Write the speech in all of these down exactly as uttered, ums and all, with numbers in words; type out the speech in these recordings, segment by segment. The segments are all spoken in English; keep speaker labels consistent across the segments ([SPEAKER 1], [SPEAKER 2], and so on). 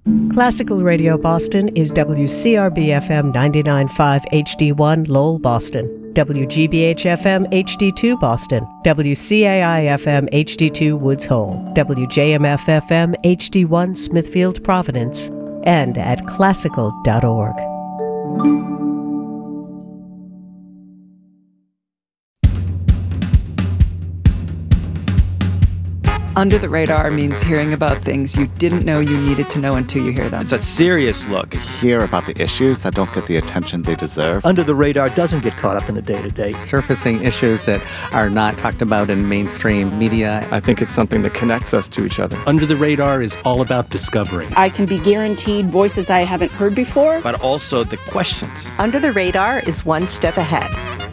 [SPEAKER 1] Classical Radio Boston is W C R B F M ninety-nine point five H D one Lowell, Boston, W G B H F M H D two Boston, W C A I F M H D two Woods Hole, W J M F F M H D one Smithfield, Providence, and at classical dot org.
[SPEAKER 2] Under the Radar means hearing about things you didn't know you needed to know until you hear them.
[SPEAKER 3] It's a serious look.
[SPEAKER 4] Hear about the issues that don't get the attention they deserve.
[SPEAKER 5] Under the Radar doesn't get caught up in the day-to-day.
[SPEAKER 6] Surfacing issues that are not talked about in mainstream media.
[SPEAKER 7] I think it's something that connects us to each other.
[SPEAKER 8] Under the Radar is all about discovery.
[SPEAKER 9] I can be guaranteed voices I haven't heard before.
[SPEAKER 3] But also the questions.
[SPEAKER 10] Under the Radar is one step ahead.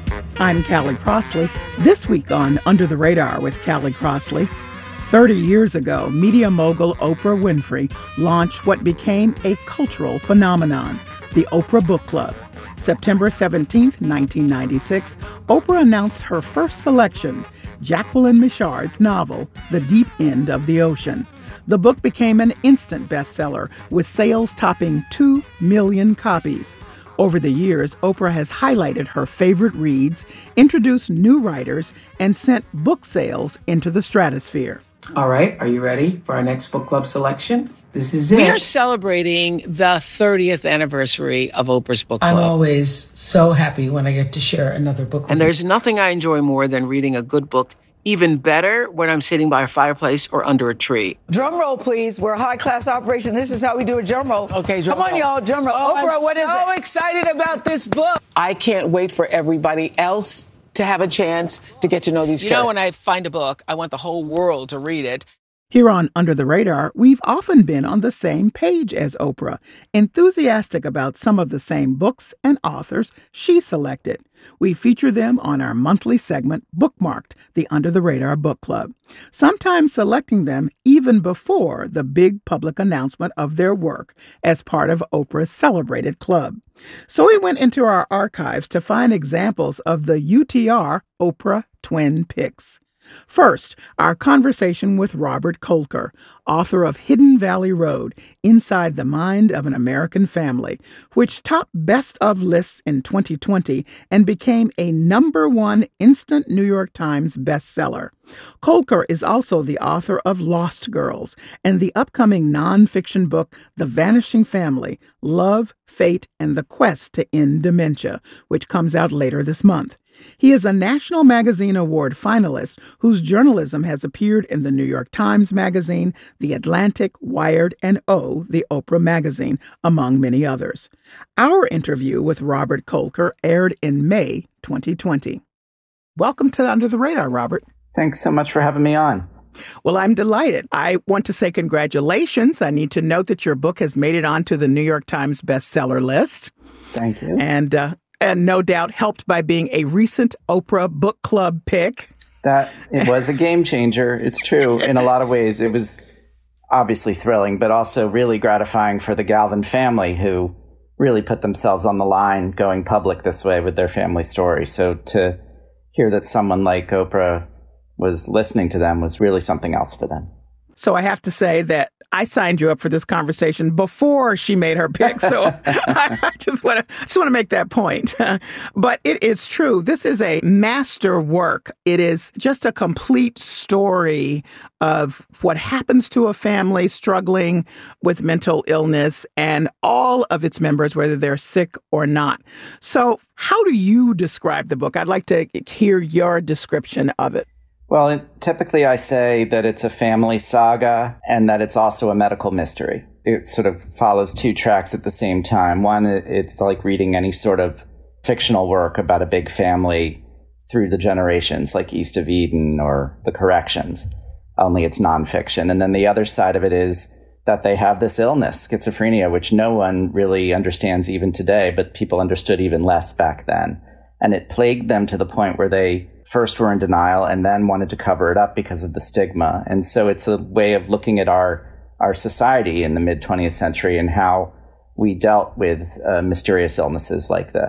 [SPEAKER 11] I'm Callie Crossley. This week on Under the Radar with Callie Crossley, thirty years ago, media mogul Oprah Winfrey launched what became a cultural phenomenon, the Oprah Book Club. September seventeenth, nineteen ninety-six, Oprah announced her first selection, Jacqueline Michard's novel, The Deep End of the Ocean. The book became an instant bestseller, with sales topping two million copies. Over the years, Oprah has highlighted her favorite reads, introduced new writers, and sent book sales into the stratosphere.
[SPEAKER 12] All right, are you ready for our next book club selection? This is it.
[SPEAKER 13] We are celebrating the thirtieth anniversary of Oprah's Book Club.
[SPEAKER 12] I'm always so happy when I get to share another book with
[SPEAKER 13] And
[SPEAKER 12] you.
[SPEAKER 13] there's nothing I enjoy more than reading a good book, even better when I'm sitting by a fireplace or under a tree.
[SPEAKER 14] Drum roll, please. We're a high-class operation. This is how we do a drum roll.
[SPEAKER 13] Okay, drum
[SPEAKER 14] Come on,
[SPEAKER 13] roll.
[SPEAKER 14] y'all, drum roll.
[SPEAKER 13] Oh,
[SPEAKER 14] Oprah,
[SPEAKER 13] I'm
[SPEAKER 14] what is it?
[SPEAKER 13] so excited about this book. I can't wait for everybody else to have a chance to get to know these characters. You know, when I find a book, I want the whole world to read it.
[SPEAKER 11] Here on Under the Radar, we've often been on the same page as Oprah, enthusiastic about some of the same books and authors she selected. We feature them on our monthly segment, Bookmarked, the Under the Radar Book Club, sometimes selecting them even before the big public announcement of their work as part of Oprah's celebrated club. So we went into our archives to find examples of the U T R Oprah Twin Picks. First, our conversation with Robert Kolker, author of Hidden Valley Road, Inside the Mind of an American Family, which topped Best of lists in twenty twenty and became a number one instant New York Times bestseller. Kolker is also the author of Lost Girls and the upcoming nonfiction book The Vanishing Family, Love, Fate, and the Quest to End Dementia, which comes out later this month. He is a National Magazine Award finalist whose journalism has appeared in the New York Times Magazine, The Atlantic, Wired, and O, the Oprah Magazine, among many others. Our interview with Robert Kolker aired in May twenty twenty. Welcome to Under the Radar, Robert.
[SPEAKER 15] Thanks so much for having me on.
[SPEAKER 11] Well, I'm delighted. I want to say congratulations. I need to note that your book has made it onto the New York Times bestseller list.
[SPEAKER 15] Thank you.
[SPEAKER 11] And, uh, And no doubt helped by being a recent Oprah Book Club pick.
[SPEAKER 15] That it was a game changer. It's true. In a lot of ways, it was obviously thrilling, but also really gratifying for the Galvin family, who really put themselves on the line going public this way with their family story. So to hear that someone like Oprah was listening to them was really something else for them.
[SPEAKER 11] So I have to say that I signed you up for this conversation before she made her pick. So I, I just want to just want to make that point. But it is true. This is a master work. It is just a complete story of what happens to a family struggling with mental illness and all of its members, whether they're sick or not. So how do you describe the book? I'd like to hear your description of it.
[SPEAKER 15] Well, it, typically I say that it's a family saga and that it's also a medical mystery. It sort of follows two tracks at the same time. One, it, it's like reading any sort of fictional work about a big family through the generations, like East of Eden or The Corrections, only it's nonfiction. And then the other side of it is that they have this illness, schizophrenia, which no one really understands even today, but people understood even less back then. And it plagued them to the point where they first were in denial and then wanted to cover it up because of the stigma. And so it's a way of looking at our, our society in the mid-twentieth century and how we dealt with uh, mysterious illnesses like this.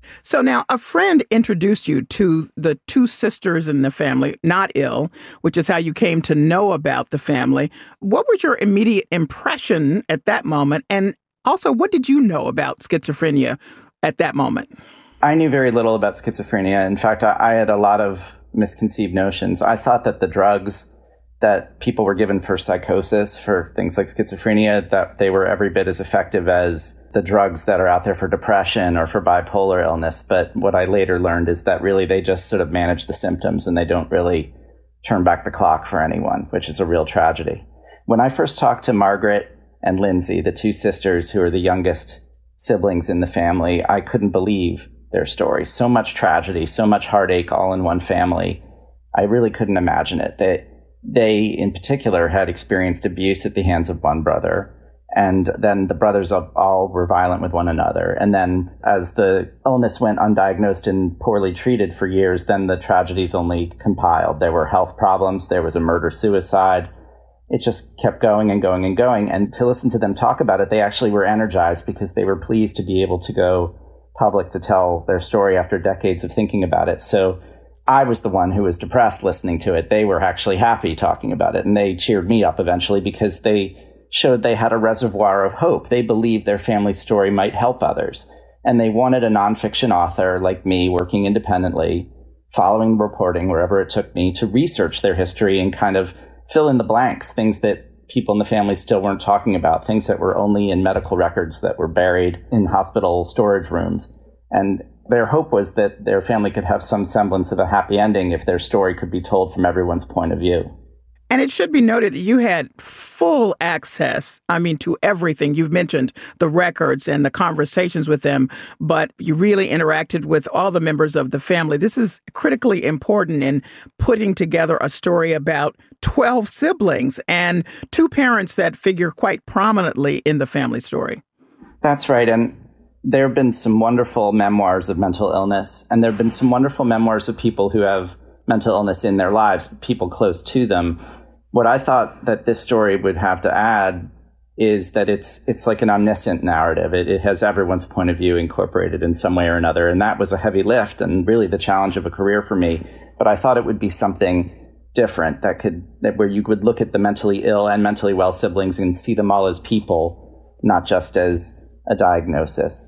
[SPEAKER 11] So now a friend introduced you to the two sisters in the family, not ill, which is how you came to know about the family. What was your immediate impression at that moment? And also, what did you know about schizophrenia at that moment?
[SPEAKER 15] I knew very little about schizophrenia. In fact, I, I had a lot of misconceived notions. I thought that the drugs that people were given for psychosis, for things like schizophrenia, that they were every bit as effective as the drugs that are out there for depression or for bipolar illness. But what I later learned is that really they just sort of manage the symptoms and they don't really turn back the clock for anyone, which is a real tragedy. When I first talked to Margaret and Lindsay, the two sisters who are the youngest siblings in the family, I couldn't believe their story. So much tragedy, so much heartache all in one family. I really couldn't imagine it. They, they in particular had experienced abuse at the hands of one brother. And then the brothers all were violent with one another. And then as the illness went undiagnosed and poorly treated for years, then the tragedies only compiled. There were health problems. There was a murder-suicide. It just kept going and going and going. And to listen to them talk about it, they actually were energized because they were pleased to be able to go public to tell their story after decades of thinking about it. So I was the one who was depressed listening to it. They were actually happy talking about it. And they cheered me up eventually because they showed they had a reservoir of hope. They believed their family story might help others. And they wanted a nonfiction author like me working independently, following reporting wherever it took me, to research their history and kind of fill in the blanks, things that people in the family still weren't talking about, things that were only in medical records that were buried in hospital storage rooms. And their hope was that their family could have some semblance of a happy ending if their story could be told from everyone's point of view.
[SPEAKER 11] And it should be noted that you had full access, I mean, to everything. You've mentioned the records and the conversations with them, but you really interacted with all the members of the family. This is critically important in putting together a story about twelve siblings and two parents that figure quite prominently in the family story.
[SPEAKER 15] That's right. And there have been some wonderful memoirs of mental illness, and there have been some wonderful memoirs of people who have mental illness in their lives, people close to them. What I thought that this story would have to add is that it's it's like an omniscient narrative. It, it has everyone's point of view incorporated in some way or another. And that was a heavy lift and really the challenge of a career for me. But I thought it would be something different that could that where you would look at the mentally ill and mentally well siblings and see them all as people, not just as a diagnosis.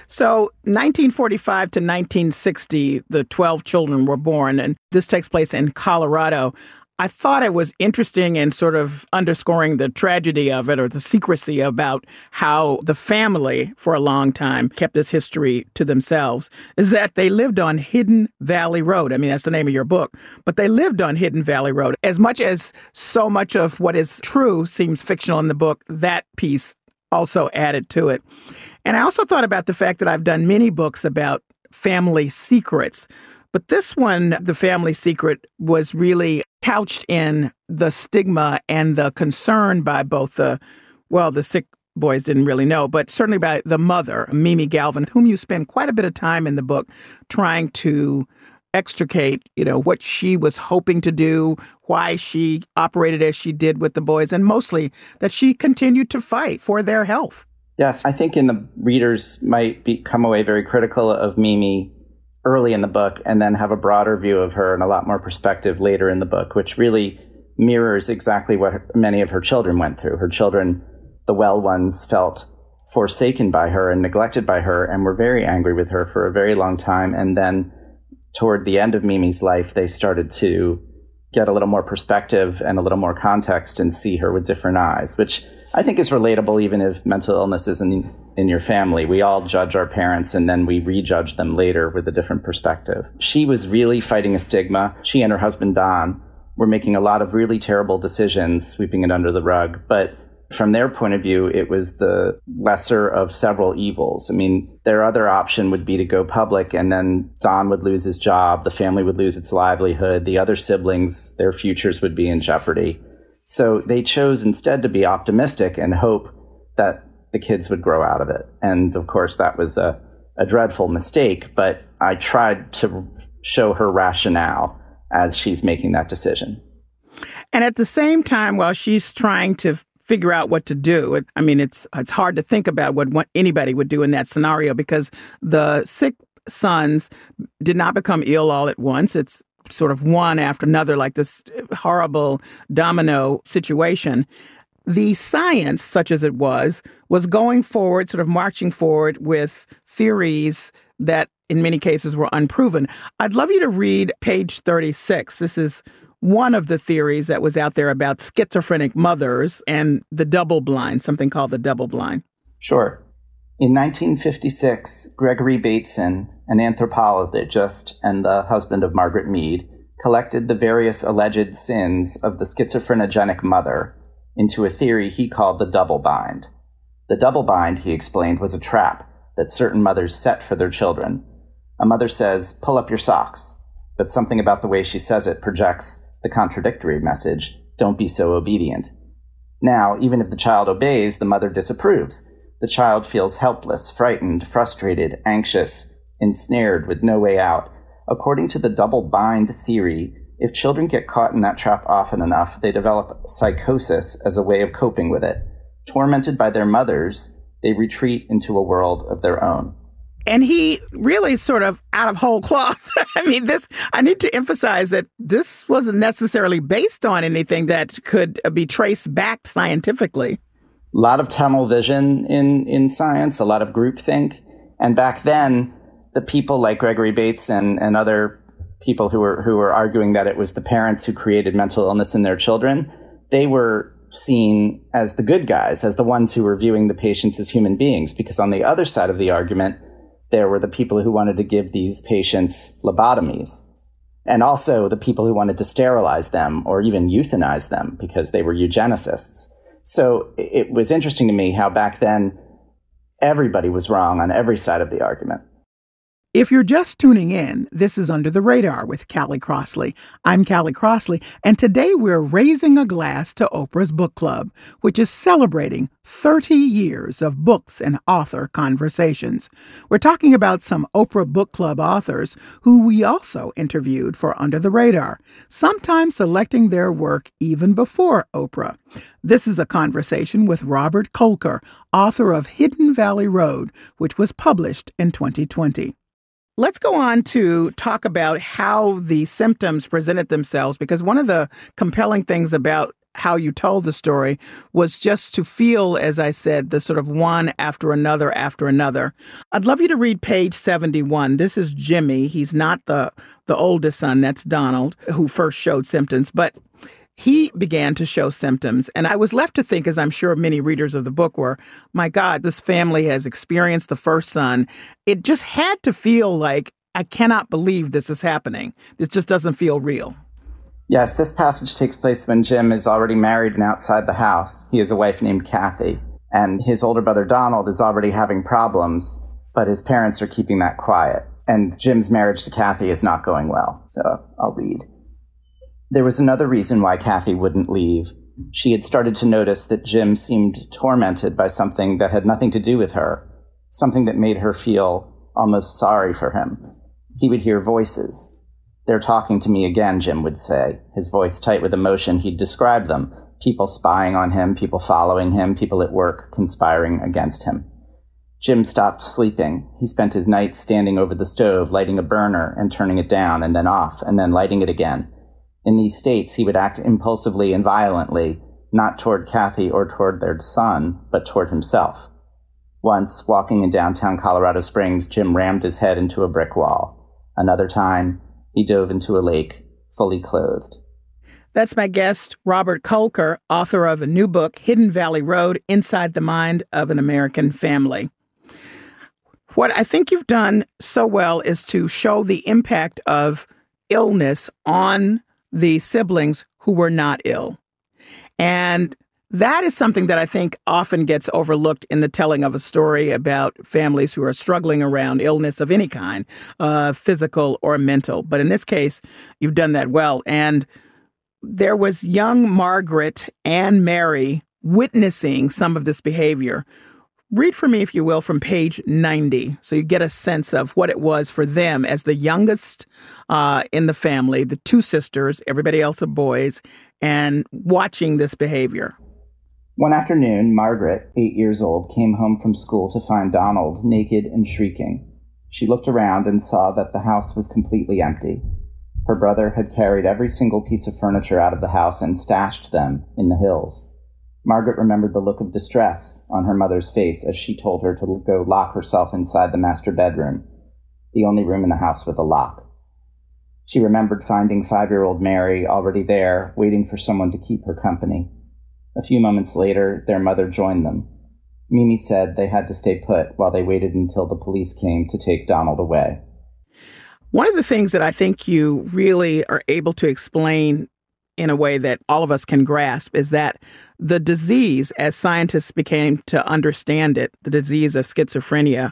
[SPEAKER 11] So nineteen forty-five to nineteen sixty, the twelve children were born, and this takes place in Colorado. I thought it was interesting and sort of underscoring the tragedy of it or the secrecy about how the family for a long time kept this history to themselves, is that they lived on Hidden Valley Road. I mean, that's the name of your book, but they lived on Hidden Valley Road. As much as so much of what is true seems fictional in the book, that piece also added to it. And I also thought about the fact that I've done many books about family secrets, but this one, the family secret, was really couched in the stigma and the concern by both the, well, the sick boys didn't really know, but certainly by the mother, Mimi Galvin, whom you spend quite a bit of time in the book trying to extricate, you know, what she was hoping to do, why she operated as she did with the boys, and mostly that she continued to fight for their health.
[SPEAKER 15] Yes, I think in the readers might be, come away very critical of Mimi early in the book and then have a broader view of her and a lot more perspective later in the book, which really mirrors exactly what her, many of her children went through. Her children, the well ones, felt forsaken by her and neglected by her and were very angry with her for a very long time. And then toward the end of Mimi's life, they started to get a little more perspective and a little more context and see her with different eyes, which I think is relatable even if mental illness isn't in your family. We all judge our parents and then we rejudge them later with a different perspective. She was really fighting a stigma. She and her husband, Don, were making a lot of really terrible decisions, sweeping it under the rug. But from their point of view, it was the lesser of several evils. I mean, their other option would be to go public and then Don would lose his job, the family would lose its livelihood, the other siblings, their futures would be in jeopardy. So they chose instead to be optimistic and hope that the kids would grow out of it. And of course, that was a, a dreadful mistake, but I tried to show her rationale as she's making that decision.
[SPEAKER 11] And at the same time, while she's trying to figure out what to do, it, I mean, it's it's hard to think about what, what anybody would do in that scenario because the sick sons did not become ill all at once. It's sort of one after another, like this horrible domino situation. The science, such as it was, was going forward, sort of marching forward with theories that in many cases were unproven. I'd love you to read page thirty-six. This is one of the theories that was out there about schizophrenic mothers and the double blind, something called the double blind.
[SPEAKER 15] Sure. In nineteen fifty-six, Gregory Bateson, an anthropologist and the husband of Margaret Mead, collected the various alleged sins of the schizophrenogenic mother into a theory he called the double bind. The double bind, he explained, was a trap that certain mothers set for their children. A mother says, "Pull up your socks," but something about the way she says it projects the contradictory message, "Don't be so obedient." Now, even if the child obeys, the mother disapproves. The child feels helpless, frightened, frustrated, anxious, ensnared with no way out. According to the double bind theory, if children get caught in that trap often enough, they develop psychosis as a way of coping with it. Tormented by their mothers, they retreat into a world of their own.
[SPEAKER 11] And he really sort of out of whole cloth. I mean, this, I need to emphasize that this wasn't necessarily based on anything that could be traced back scientifically.
[SPEAKER 15] A lot of tunnel vision in, in science, a lot of groupthink. And back then, the people like Gregory Bateson and other people who were who were arguing that it was the parents who created mental illness in their children, they were seen as the good guys, as the ones who were viewing the patients as human beings. Because on the other side of the argument, there were the people who wanted to give these patients lobotomies. And also the people who wanted to sterilize them or even euthanize them because they were eugenicists. So it was interesting to me how back then everybody was wrong on every side of the argument.
[SPEAKER 11] If you're just tuning in, this is Under the Radar with Callie Crossley. I'm Callie Crossley, and today we're raising a glass to Oprah's Book Club, which is celebrating thirty years of books and author conversations. We're talking about some Oprah Book Club authors who we also interviewed for Under the Radar, sometimes selecting their work even before Oprah. This is a conversation with Robert Kolker, author of Hidden Valley Road, which was published in twenty twenty. Let's go on to talk about how the symptoms presented themselves, because one of the compelling things about how you told the story was just to feel, as I said, the sort of one after another after another. I'd love you to read page seventy-one. This is Jimmy. He's not the, the oldest son. That's Donald, who first showed symptoms, but he began to show symptoms. And I was left to think, as I'm sure many readers of the book were, my God, this family has experienced the first son. It just had to feel like, I cannot believe this is happening. This just doesn't feel real.
[SPEAKER 15] Yes, this passage takes place when Jim is already married and outside the house. He has a wife named Kathy, and his older brother Donald is already having problems, but his parents are keeping that quiet. And Jim's marriage to Kathy is not going well. So I'll read. There was another reason why Kathy wouldn't leave. She had started to notice that Jim seemed tormented by something that had nothing to do with her, something that made her feel almost sorry for him. He would hear voices. "They're talking to me again," Jim would say, his voice tight with emotion. He'd describe them, people spying on him, people following him, people at work conspiring against him. Jim stopped sleeping. He spent his nights standing over the stove, lighting a burner and turning it down and then off and then lighting it again. In these states, he would act impulsively and violently, not toward Kathy or toward their son, but toward himself. Once, walking in downtown Colorado Springs, Jim rammed his head into a brick wall. Another time, he dove into a lake, fully clothed.
[SPEAKER 11] That's my guest, Robert Kolker, author of a new book, Hidden Valley Road, Inside the Mind of an American Family. What I think you've done so well is to show the impact of illness on the siblings who were not ill. And that is something that I think often gets overlooked in the telling of a story about families who are struggling around illness of any kind, uh, physical or mental. But in this case, you've done that well. And there was young Margaret and Mary witnessing some of this behavior. Read for me, if you will, from page ninety, so you get a sense of what it was for them as the youngest uh, in the family, the two sisters, everybody else are boys, and watching this behavior.
[SPEAKER 15] One afternoon, Margaret, eight years old, came home from school to find Donald naked and shrieking. She looked around and saw that the house was completely empty. Her brother had carried every single piece of furniture out of the house and stashed them in the hills. Margaret remembered the look of distress on her mother's face as she told her to go lock herself inside the master bedroom, the only room in the house with a lock. She remembered finding five-year-old Mary already there, waiting for someone to keep her company. A few moments later, their mother joined them. Mimi said they had to stay put while they waited until the police came to take Donald away.
[SPEAKER 11] One of the things that I think you really are able to explain in a way that all of us can grasp is that the disease, as scientists became to understand it, the disease of schizophrenia,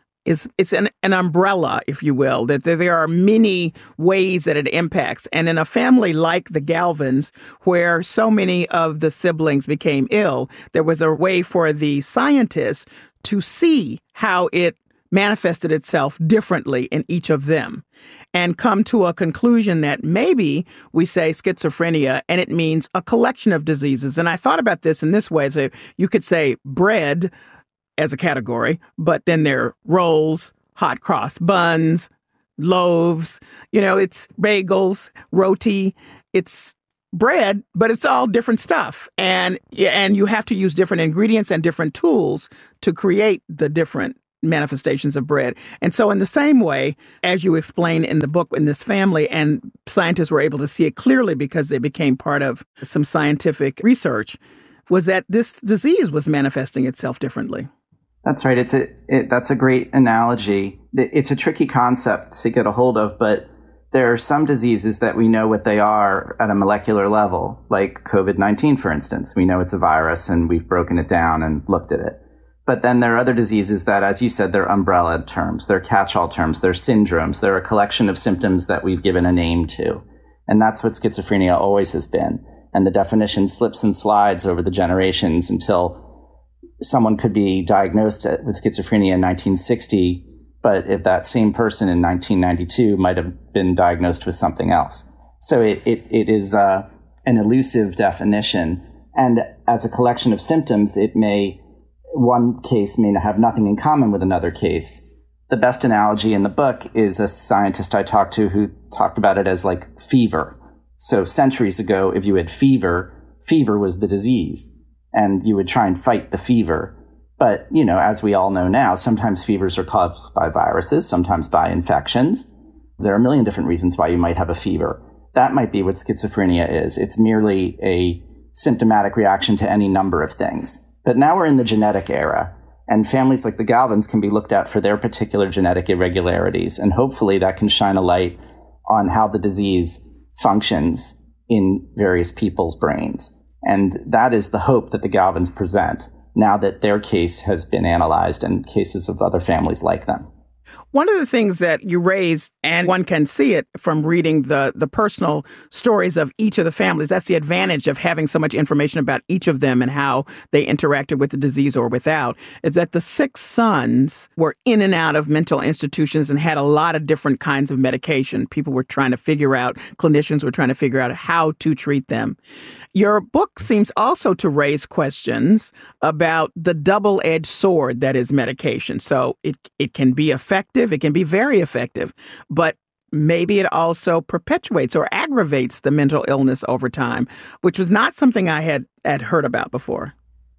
[SPEAKER 11] is it's an, an umbrella, if you will, that there, there are many ways that it impacts. And in a family like the Galvins, where so many of the siblings became ill, there was a way for the scientists to see how it manifested itself differently in each of them and come to a conclusion that maybe we say schizophrenia and it means a collection of diseases. And I thought about this in this way. So you could say bread as a category, but then there are rolls, hot cross buns, loaves, you know, it's bagels, roti, it's bread, but it's all different stuff. And, and you have to use different ingredients and different tools to create the different manifestations of bread. And so in the same way, as you explain in the book, in this family, and scientists were able to see it clearly because they became part of some scientific research, was that this disease was manifesting itself differently.
[SPEAKER 15] That's right. It's a, it, that's a great analogy. It's a tricky concept to get a hold of, but there are some diseases that we know what they are at a molecular level, like covid nineteen, for instance. We know it's a virus and we've broken it down and looked at it. But then there are other diseases that, as you said, they're umbrella terms, they're catch-all terms, they're syndromes, they're a collection of symptoms that we've given a name to. And that's what schizophrenia always has been. And the definition slips and slides over the generations until someone could be diagnosed with schizophrenia in nineteen sixty, but if that same person in nineteen ninety-two might have been diagnosed with something else. So it, it, it is uh, an elusive definition. And as a collection of symptoms, it may... one case may have nothing in common with another case. The best analogy in the book is a scientist I talked to who talked about it as like fever. So centuries ago, if you had fever, fever was the disease, and you would try and fight the fever. But, you know, as we all know now, sometimes fevers are caused by viruses, sometimes by infections. There are a million different reasons why you might have a fever. That might be what schizophrenia is. It's merely a symptomatic reaction to any number of things. But now we're in the genetic era, and families like the Galvins can be looked at for their particular genetic irregularities, and hopefully that can shine a light on how the disease functions in various people's brains. And that is the hope that the Galvins present now that their case has been analyzed and cases of other families like them.
[SPEAKER 11] One of the things that you raised, and one can see it from reading the, the personal stories of each of the families, that's the advantage of having so much information about each of them and how they interacted with the disease or without, is that the six sons were in and out of mental institutions and had a lot of different kinds of medication. People were trying to figure out, clinicians were trying to figure out how to treat them. Your book seems also to raise questions about the double-edged sword that is medication. So it it can be effective, it can be very effective, but maybe it also perpetuates or aggravates the mental illness over time, which was not something I had, had heard about before.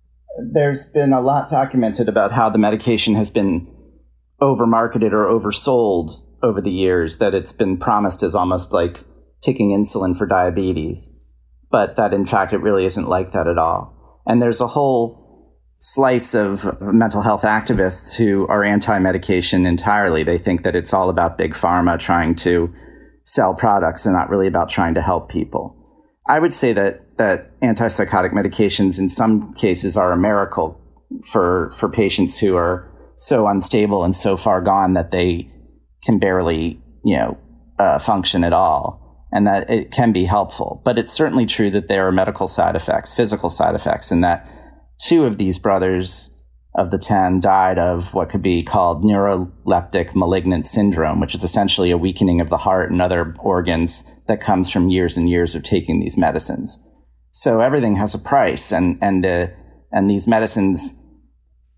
[SPEAKER 15] There's been a lot documented about how the medication has been overmarketed or oversold over the years, that it's been promised as almost like taking insulin for diabetes. But that, in fact, it really isn't like that at all. And there's a whole slice of mental health activists who are anti-medication entirely. They think that it's all about big pharma trying to sell products and not really about trying to help people. I would say that that antipsychotic medications in some cases are a miracle for for patients who are so unstable and so far gone that they can barely, you know, uh, function at all. And that it can be helpful. But it's certainly true that there are medical side effects, physical side effects, and that two of these brothers of the ten died of what could be called neuroleptic malignant syndrome, which is essentially a weakening of the heart and other organs that comes from years and years of taking these medicines. So everything has a price, and and uh, and these medicines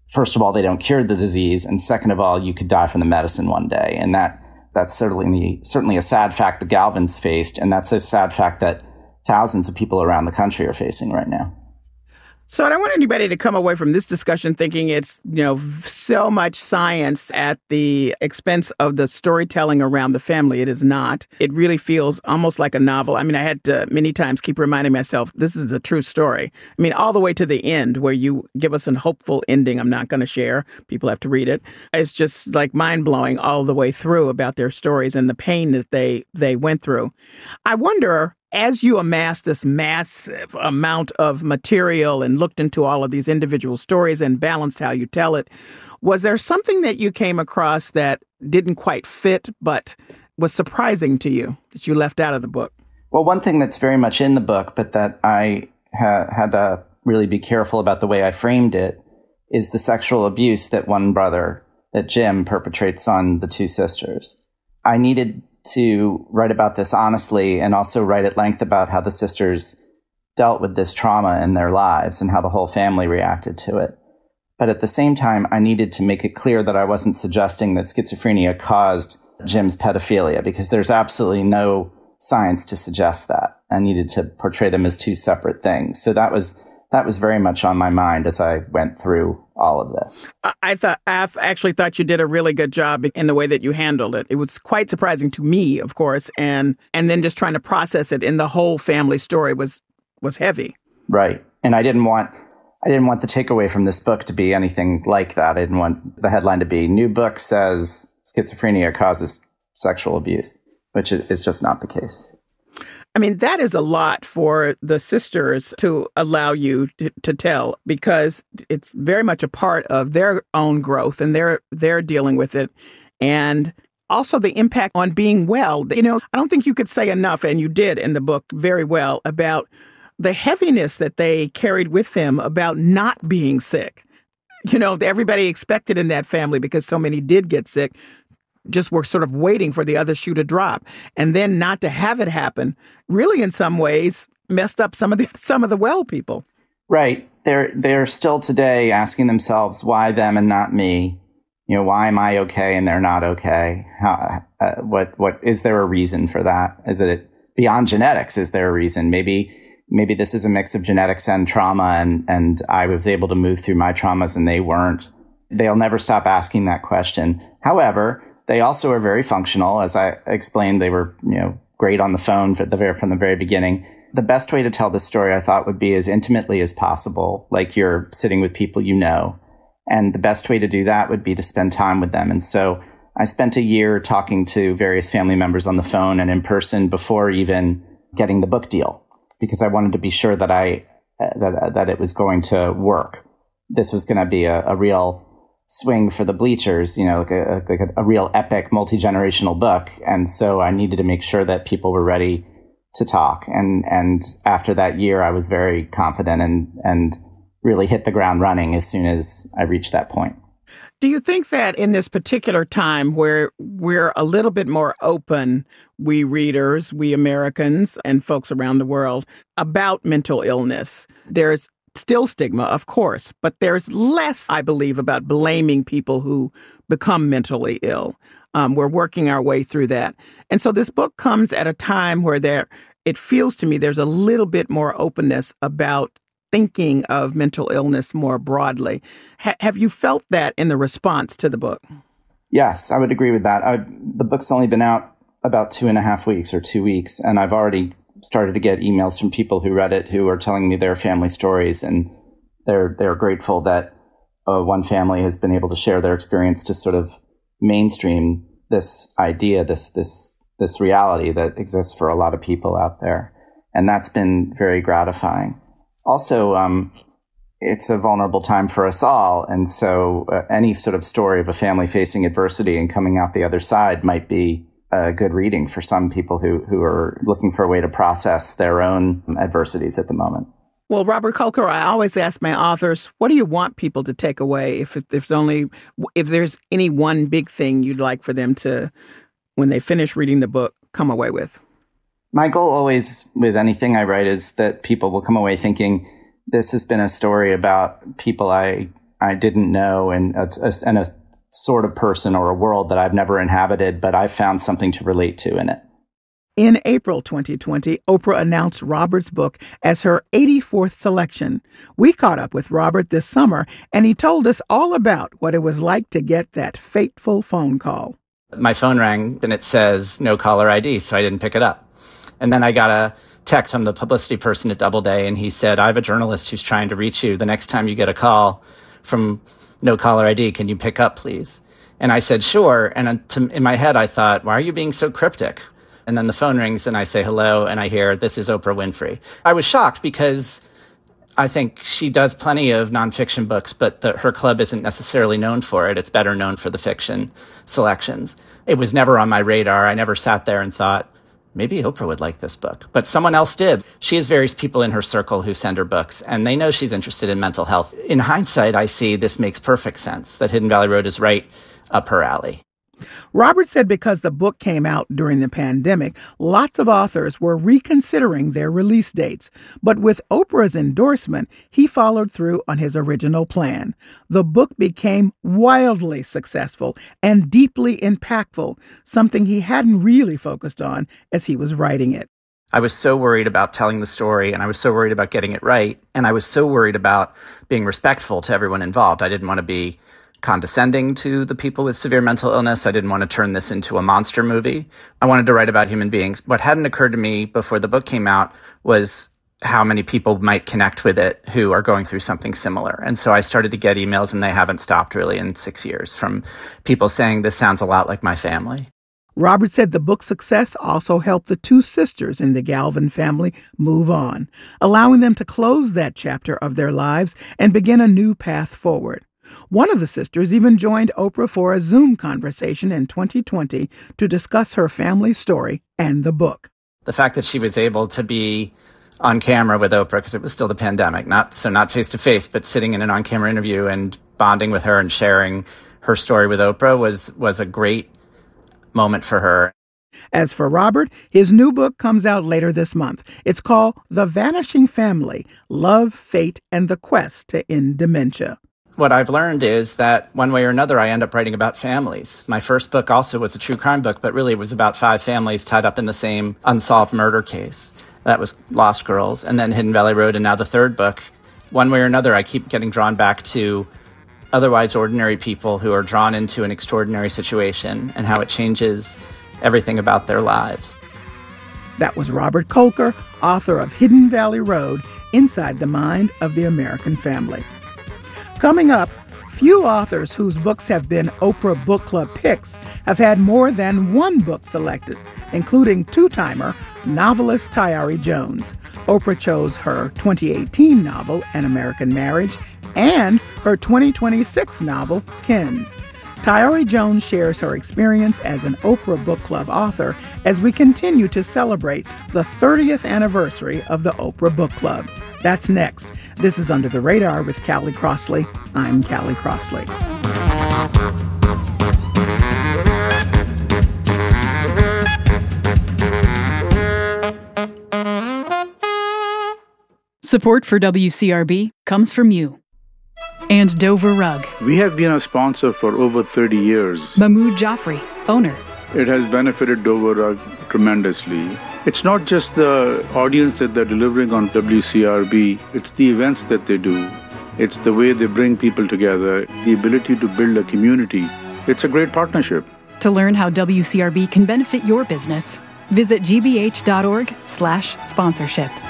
[SPEAKER 15] first of all, they don't cure the disease, and second of all, you could die from the medicine one day. And that that's certainly certainly a sad fact that Galvin's faced, and that's a sad fact that thousands of people around the country are facing right now.
[SPEAKER 11] So I don't want anybody to come away from this discussion thinking it's, you know, so much science at the expense of the storytelling around the family. It is not. It really feels almost like a novel. I mean, I had to many times keep reminding myself, this is a true story. I mean, all the way to the end where you give us a hopeful ending I'm not going to share. People have to read it. It's just like mind-blowing all the way through about their stories and the pain that they, they went through. I wonder, as you amassed this massive amount of material and looked into all of these individual stories and balanced how you tell it, was there something that you came across that didn't quite fit but was surprising to you that you left out of the book?
[SPEAKER 15] Well, one thing that's very much in the book, but that I ha- had to really be careful about the way I framed it, is the sexual abuse that one brother, that Jim, perpetrates on the two sisters. I needed to write about this honestly and also write at length about how the sisters dealt with this trauma in their lives and how the whole family reacted to it. But at the same time, I needed to make it clear that I wasn't suggesting that schizophrenia caused Jim's pedophilia, because there's absolutely no science to suggest that. I needed to portray them as two separate things. So that was that was very much on my mind as I went through all of this.
[SPEAKER 11] I thought I actually thought you did a really good job in the way that you handled it. It was quite surprising to me, of course, and and then just trying to process it in the whole family story was was heavy.
[SPEAKER 15] Right. And I didn't want I didn't want the takeaway from this book to be anything like that. I didn't want the headline to be "New book says schizophrenia causes sexual abuse," which is just not the case.
[SPEAKER 11] I mean, that is a lot for the sisters to allow you to, to tell, because it's very much a part of their own growth and they're they're dealing with it. And also the impact on being well. You know, I don't think you could say enough, and you did in the book very well, about the heaviness that they carried with them about not being sick. You know, everybody expected in that family, because so many did get sick, just were sort of waiting for the other shoe to drop. And then not to have it happen really in some ways messed up some of the some of the well people.
[SPEAKER 15] Right. They're they're still today asking themselves, why them and not me? You know, why am I okay and they're not okay? How, uh, what what is there a reason for that? Is it beyond genetics? Is there a reason? Maybe maybe this is a mix of genetics and trauma, and and I was able to move through my traumas and they weren't. They'll never stop asking that question. However, they also are very functional. As I explained, they were, you know, great on the phone for the very, from the very beginning. The best way to tell this story, I thought, would be as intimately as possible, like you're sitting with people you know. And the best way to do that would be to spend time with them. And so I spent a year talking to various family members on the phone and in person before even getting the book deal, because I wanted to be sure that I that that it was going to work. This was going to be a, a real swing for the bleachers, you know, like a, like a, a real epic multi-generational book. And so I needed to make sure that people were ready to talk. And and after that year, I was very confident and and really hit the ground running as soon as I reached that point.
[SPEAKER 11] Do you think that in this particular time where we're a little bit more open, we readers, we Americans, and folks around the world, about mental illness, there's still stigma, of course, but there's less, I believe, about blaming people who become mentally ill. Um, we're working our way through that. And so this book comes at a time where there, it feels to me there's a little bit more openness about thinking of mental illness more broadly. Ha- have you felt that in the response to the book?
[SPEAKER 15] Yes, I would agree with that. I've, the book's only been out about two and a half weeks or two weeks, and I've already started to get emails from people who read it who are telling me their family stories, and they're they're grateful that uh, one family has been able to share their experience to sort of mainstream this idea, this this this reality that exists for a lot of people out there, and that's been very gratifying. Also, um, it's a vulnerable time for us all, and so uh, any sort of story of a family facing adversity and coming out the other side might be a good reading for some people who, who are looking for a way to process their own adversities at the moment.
[SPEAKER 11] Well, Robert Kolker, I always ask my authors, what do you want people to take away? If, if there's only, if there's any one big thing you'd like for them to, when they finish reading the book, come away with?
[SPEAKER 15] My goal always with anything I write is that people will come away thinking this has been a story about people I I didn't know and a, a, and a sort of person or a world that I've never inhabited, but I found something to relate to in it.
[SPEAKER 11] In April twenty twenty, Oprah announced Robert's book as her eighty-fourth selection. We caught up with Robert this summer, and he told us all about what it was like to get that fateful phone call.
[SPEAKER 15] My phone rang, and it says, no caller I D, so I didn't pick it up. And then I got a text from the publicity person at Doubleday, and he said, I have a journalist who's trying to reach you. The next time you get a call from no caller I D, can you pick up, please? And I said, sure. And in my head, I thought, why are you being so cryptic? And then the phone rings and I say hello and I hear, this is Oprah Winfrey. I was shocked because I think she does plenty of nonfiction books, but the, her club isn't necessarily known for it. It's better known for the fiction selections. It was never on my radar. I never sat there and thought, maybe Oprah would like this book. But someone else did. She has various people in her circle who send her books, and they know she's interested in mental health. In hindsight, I see this makes perfect sense, that Hidden Valley Road is right up her alley.
[SPEAKER 11] Robert said because the book came out during the pandemic, lots of authors were reconsidering their release dates. But with Oprah's endorsement, he followed through on his original plan. The book became wildly successful and deeply impactful, something he hadn't really focused on as he was writing it.
[SPEAKER 15] I was so worried about telling the story, and I was so worried about getting it right, and I was so worried about being respectful to everyone involved. I didn't want to be condescending to the people with severe mental illness. I didn't want to turn this into a monster movie. I wanted to write about human beings. What hadn't occurred to me before the book came out was how many people might connect with it who are going through something similar. And so I started to get emails, and they haven't stopped really in six years, from people saying, this sounds a lot like my family.
[SPEAKER 11] Robert said the book's success also helped the two sisters in the Galvin family move on, allowing them to close that chapter of their lives and begin a new path forward. One of the sisters even joined Oprah for a Zoom conversation in twenty twenty to discuss her family story and the book.
[SPEAKER 15] The fact that she was able to be on camera with Oprah, because it was still the pandemic, not so not face-to-face, but sitting in an on-camera interview and bonding with her and sharing her story with Oprah was was a great moment for her.
[SPEAKER 11] As for Robert, his new book comes out later this month. It's called The Vanishing Family: Love, Fate, and the Quest to End Dementia.
[SPEAKER 15] What I've learned is that one way or another, I end up writing about families. My first book also was a true crime book, but really it was about five families tied up in the same unsolved murder case. That was Lost Girls, and then Hidden Valley Road, and now the third book. One way or another, I keep getting drawn back to otherwise ordinary people who are drawn into an extraordinary situation and how it changes everything about their lives.
[SPEAKER 11] That was Robert Kolker, author of Hidden Valley Road, Inside the Mind of the American Family. Coming up, few authors whose books have been Oprah Book Club picks have had more than one book selected, including two-timer novelist Tayari Jones. Oprah chose her twenty eighteen novel, An American Marriage, and her twenty twenty-six novel, Ken. Tayari Jones shares her experience as an Oprah Book Club author as we continue to celebrate the thirtieth anniversary of the Oprah Book Club. That's next. This is Under the Radar with Callie Crossley. I'm Callie Crossley.
[SPEAKER 16] Support for W C R B comes from you. And Dover Rug.
[SPEAKER 17] We have been a sponsor for over thirty years.
[SPEAKER 16] Mahmoud Jaffrey, owner.
[SPEAKER 17] It has benefited Dover Rug tremendously. It's not just the audience that they're delivering on W C R B, it's the events that they do. It's the way they bring people together, the ability to build a community. It's a great partnership.
[SPEAKER 16] To learn how W C R B can benefit your business, visit gbh.org slash sponsorship.